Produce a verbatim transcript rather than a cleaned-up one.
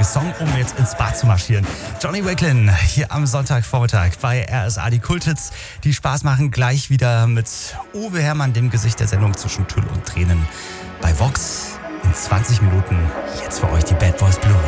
Song, um jetzt ins Bad zu marschieren. Johnny Wakelin hier am Sonntagvormittag bei R S A, die Kulthits, die Spaß machen. Gleich wieder mit Uwe Herrmann, dem Gesicht der Sendung zwischen Tüll und Tränen. Bei Vox in zwanzig Minuten. Jetzt für euch die Bad Boys Blues.